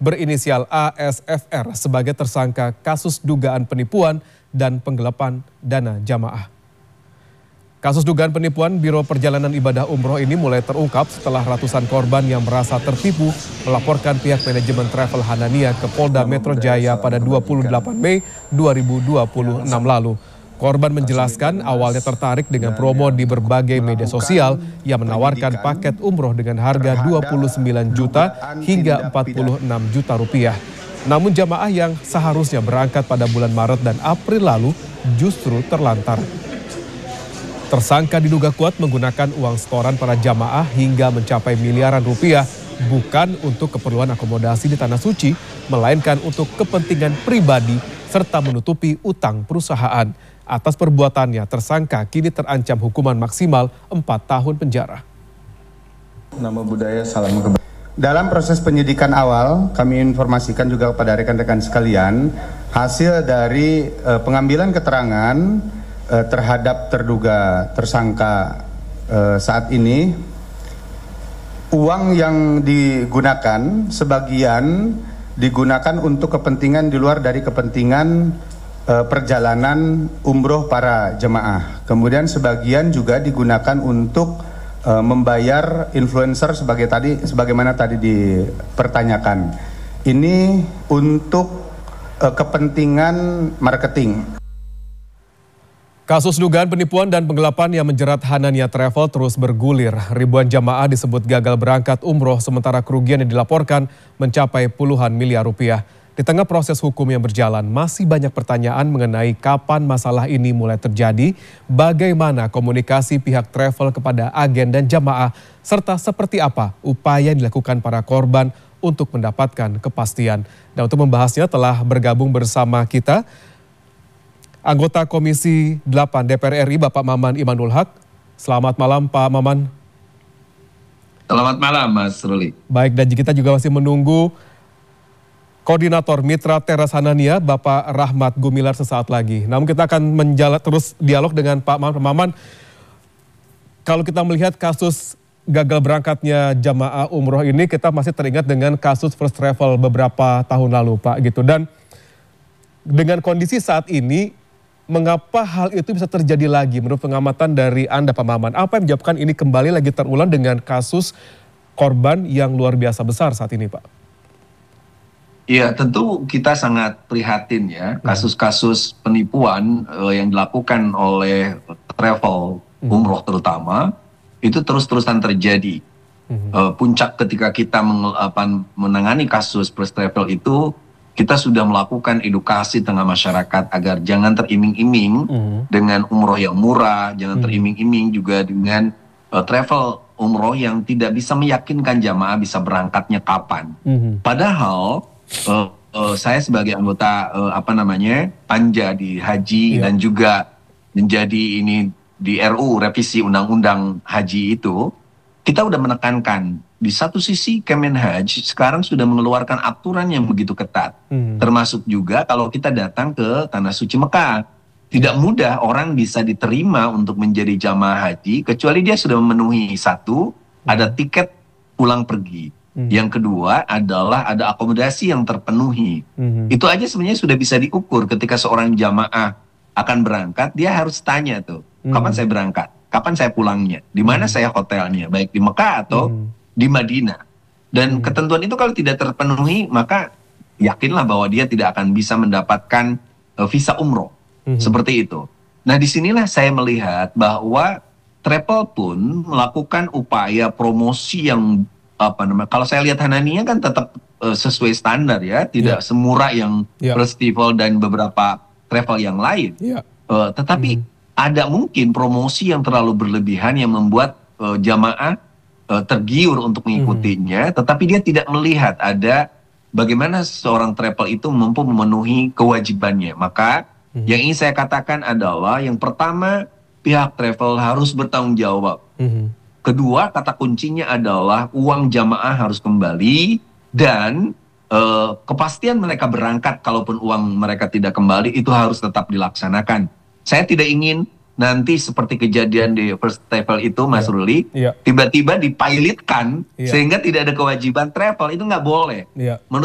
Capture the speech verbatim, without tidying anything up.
berinisial A S F R sebagai tersangka kasus dugaan penipuan dan penggelapan dana jamaah. Kasus dugaan penipuan Biro Perjalanan Ibadah Umroh ini mulai terungkap setelah ratusan korban yang merasa tertipu melaporkan pihak manajemen travel Hanania ke Polda Metro Jaya pada dua puluh delapan Mei dua ribu dua puluh enam lalu. Korban menjelaskan awalnya tertarik dengan promo di berbagai media sosial yang menawarkan paket umroh dengan harga dua puluh sembilan juta hingga empat puluh enam juta rupiah. Namun jamaah yang seharusnya berangkat pada bulan Maret dan April lalu justru terlantar. Tersangka diduga kuat menggunakan uang setoran para jamaah hingga mencapai miliaran rupiah bukan untuk keperluan akomodasi di Tanah Suci, melainkan untuk kepentingan pribadi serta menutupi utang perusahaan. Atas perbuatannya, tersangka kini terancam hukuman maksimal empat tahun penjara. Nama budaya salam kebajikan. Dalam proses penyidikan awal, kami informasikan juga kepada rekan-rekan sekalian, hasil dari uh, pengambilan keterangan uh, terhadap terduga tersangka uh, saat ini, uang yang digunakan sebagian digunakan untuk kepentingan di luar dari kepentingan perjalanan umroh para jemaah. Kemudian sebagian juga digunakan untuk uh, membayar influencer sebagai tadi sebagaimana tadi dipertanyakan. Ini untuk uh, kepentingan marketing. Kasus dugaan penipuan dan penggelapan yang menjerat Hanania Travel terus bergulir. Ribuan jamaah disebut gagal berangkat umroh sementara kerugian yang dilaporkan mencapai puluhan miliar rupiah. Di tengah proses hukum yang berjalan, masih banyak pertanyaan mengenai kapan masalah ini mulai terjadi, bagaimana komunikasi pihak travel kepada agen dan jamaah, serta seperti apa upaya yang dilakukan para korban untuk mendapatkan kepastian. Dan untuk membahasnya telah bergabung bersama kita anggota Komisi delapan D P R R I Bapak Maman Imanul Haq. Selamat malam Pak Maman. Selamat malam Mas Ruli. Baik, dan kita juga masih menunggu Koordinator Mitra Teras Hanania, Bapak Rahmat Gumilar sesaat lagi. Namun kita akan menjalan terus dialog dengan Pak Maman. Pak Maman, kalau kita melihat kasus gagal berangkatnya jamaah umroh ini, kita masih teringat dengan kasus first travel beberapa tahun lalu, Pak. Gitu. Dan dengan kondisi saat ini, mengapa hal itu bisa terjadi lagi menurut pengamatan dari Anda, Pak Maman? Apa yang menyebabkan ini kembali lagi terulang dengan kasus korban yang luar biasa besar saat ini, Pak? Iya, tentu kita sangat prihatin ya kasus-kasus penipuan uh, yang dilakukan oleh travel umroh terutama itu terus-terusan terjadi. Uh, puncak ketika kita meng, apa, menangani kasus first travel itu, kita sudah melakukan edukasi tengah masyarakat agar jangan teriming-iming dengan umroh yang murah, jangan teriming-iming juga dengan uh, travel umroh yang tidak bisa meyakinkan jamaah bisa berangkatnya kapan. Padahal Uh, uh, saya sebagai anggota uh, apa namanya panja di haji yeah. dan juga menjadi ini di R U revisi undang-undang haji itu, kita udah menekankan di satu sisi Kemenhaj sekarang sudah mengeluarkan aturan yang begitu ketat, mm. termasuk juga kalau kita datang ke Tanah Suci Mekah, tidak mudah orang bisa diterima untuk menjadi jamaah haji kecuali dia sudah memenuhi satu mm. ada tiket pulang pergi. Mm-hmm. Yang kedua adalah ada akomodasi yang terpenuhi. Mm-hmm. Itu aja sebenarnya sudah bisa diukur ketika seorang jamaah akan berangkat, dia harus tanya tuh, mm-hmm. kapan saya berangkat, kapan saya pulangnya, di mana mm-hmm. saya hotelnya, baik di Mekah atau mm-hmm. di Madinah. Dan mm-hmm. ketentuan itu kalau tidak terpenuhi, maka yakinlah bahwa dia tidak akan bisa mendapatkan uh, visa umroh. Mm-hmm. Seperti itu. Nah, disinilah saya melihat bahwa travel pun melakukan upaya promosi yang apa namanya, kalau saya lihat Hanania kan tetap uh, sesuai standar ya, tidak yeah. semurah yang yeah. festival dan beberapa travel yang lain. Yeah. Uh, tetapi mm. ada mungkin promosi yang terlalu berlebihan yang membuat uh, jamaah uh, tergiur untuk mengikutinya, mm. tetapi dia tidak melihat ada bagaimana seorang travel itu mampu memenuhi kewajibannya. Maka mm. yang ingin saya katakan adalah yang pertama, pihak travel harus bertanggung jawab. Mm. Kedua, kata kuncinya adalah uang jamaah harus kembali dan uh, kepastian mereka berangkat kalaupun uang mereka tidak kembali itu harus tetap dilaksanakan. Saya tidak ingin nanti seperti kejadian di first travel itu, Mas yeah. Ruli, yeah. tiba-tiba dipilotkan yeah. sehingga tidak ada kewajiban travel, itu nggak boleh. Yeah.